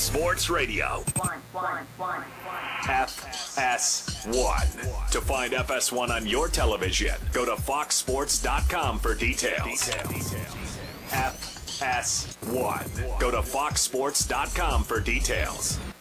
Sports Radio. FS1. To find FS1 on your television, go to foxsports.com for details. FS1. Go to foxsports.com for details.